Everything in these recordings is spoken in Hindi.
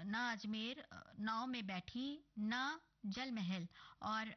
ना अजमेर, नाव में बैठी, ना जल महल, और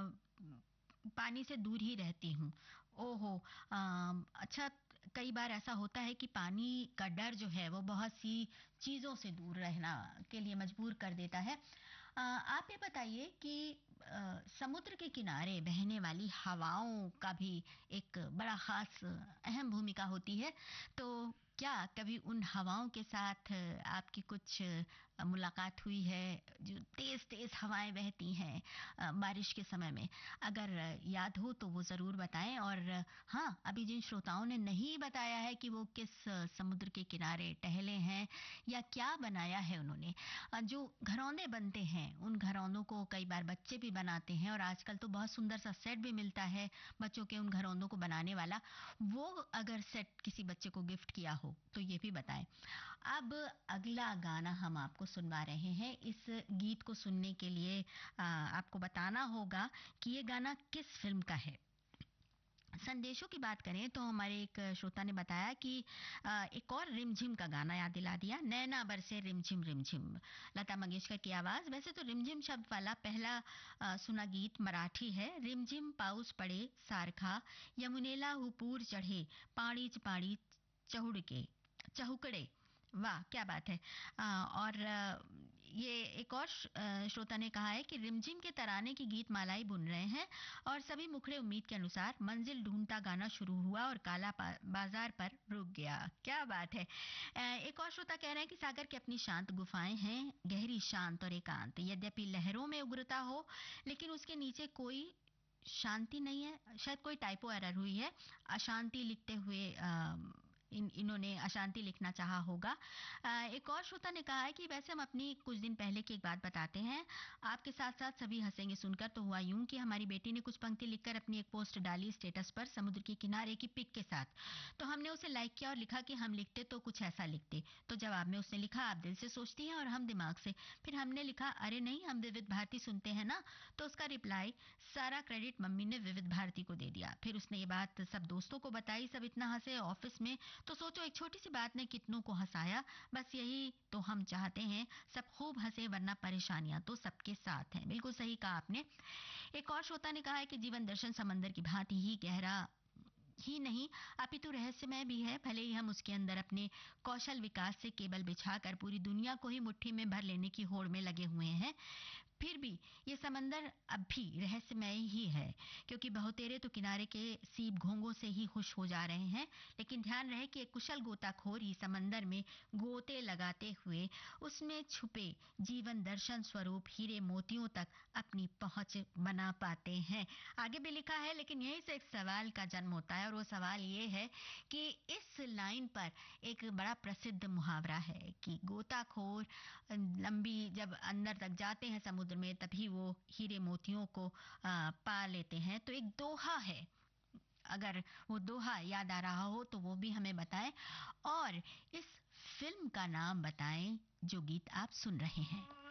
पानी से दूर ही रहती हूँ। ओहो! अच्छा, कई बार ऐसा होता है कि पानी का डर जो है वो बहुत सी चीज़ों से दूर रहना के लिए मजबूर कर देता है। आप ये बताइए कि समुद्र के किनारे बहने वाली हवाओं का भी एक बड़ा ख़ास अहम भूमिका होती है। तो क्या कभी उन हवाओं के साथ आपकी कुछ मुलाकात हुई है, जो तेज़-तेज़ हवाएँ बहती हैं बारिश के समय में? अगर याद हो तो वो ज़रूर बताएँ। और हाँ, अभी जिन श्रोताओं ने नहीं बताया है कि वो किस समुद्र के किनारे टहले हैं या क्या बनाया है उन्होंने, जो घरौंदे बनते हैं, उन घरौंदों को कई बार बच्चे भी बनाते हैं, और आजकल तो बहुत सुंदर सा सेट भी मिलता है बच्चों के उन घरौंदों को बनाने वाला। वो अगर सेट किसी बच्चे को गिफ्ट किया हो तो ये भी बताएं। अब अगला गाना हम आपको सुनवा रहे हैं। इस गीत को सुनने के लिए आपको बताना होगा कि ये गाना किस फिल्म का है। संदेशों की बात करें तो हमारे एक श्रोता ने बताया कि एक और रिमझिम का गाना याद दिला दिया, नैना बरसे रिमझिम रिमझिम, लता मंगेशकर की आवाज। वैसे तो रिमझिम शब्द वाला पहला सुना गीत मराठी है। रिमझिम पाऊस पड़े सारखा, यमुनेला हुपूर चढ़े, पाणीच पाणी चहुड़के चहुकड़े। वाह, क्या बात है। और ये एक और श्रोता ने कहा है कि रिमझिम के तराने की गीत मालाई बुन रहे हैं, और सभी मुखड़े उम्मीद के अनुसार मंजिल ढूंढता गाना शुरू हुआ और काला बाजार पर रुक गया। क्या बात है। एक और श्रोता कह रहे हैं कि सागर की अपनी शांत गुफाएं हैं, गहरी शांत और एकांत, यद्यपि लहरों में उग्रता हो लेकिन उसके नीचे कोई शांति नहीं है। शायद कोई टाइपो एरर हुई है, अशांति लिखते हुए इन्होंने अशांति लिखना चाहा होगा। एक और श्रोता ने कहा है कि वैसे हम अपनी कुछ दिन पहले की एक बात बताते हैं, आपके साथ साथ सभी हंसेंगे सुनकर। तो हुआ यूं कि हमारी बेटी ने कुछ पंक्ति लिखकर अपनी एक पोस्ट डाली स्टेटस पर समुद्र के किनारे की पिक के साथ। तो हमने उसे लाइक किया और लिखा कि हम लिखते तो कुछ ऐसा लिखते। तो जवाब में उसने लिखा, आप दिल से सोचती हैं और हम दिमाग से। फिर हमने लिखा, अरे नहीं, हम विविध भारती सुनते हैं ना। तो उसका रिप्लाई, सारा क्रेडिट मम्मी ने विविध भारती को दे दिया। फिर उसने ये बात सब दोस्तों को बताई, सब इतना हंसे ऑफिस में। तो सोचो, एक छोटी सी बात ने कितनों को हंसाया। बस यही तो हम चाहते हैं, सब खूब हंसे, वरना परेशानियां तो सबके साथ हैं। बिल्कुल सही कहा आपने। एक और श्रोता ने कहा है कि जीवन दर्शन समंदर की भांति ही गहरा ही नहीं अपितु रहस्यमय भी है। भले ही हम उसके अंदर अपने कौशल विकास से केबल बिछाकर पूरी दुनिया को ही मुट्ठी में भर लेने की होड़ में लगे हुए हैं, फिर भी ये समंदर अब भी रहस्यमय ही है, क्योंकि बहुतेरे तो किनारे के सीप घोंघों से ही खुश हो जा रहे हैं। लेकिन ध्यान रहे कि एक कुशल गोताखोर ही समंदर में गोते लगाते हुए उसमें छुपे जीवन दर्शन स्वरूप हीरे मोतियों तक अपनी पहुंच बना पाते हैं। आगे भी लिखा है, लेकिन यहीं से एक सवाल का जन्म होता है, और वो सवाल ये है कि इस लाइन पर एक बड़ा प्रसिद्ध मुहावरा है कि गोताखोर लंबी जब अंदर तक जाते हैं समुद्र में, तभी वो हीरे मोतियों को पा लेते हैं। तो एक दोहा है, अगर वो दोहा याद आ रहा हो तो वो भी हमें बताएं, और इस फिल्म का नाम बताएं जो गीत आप सुन रहे हैं।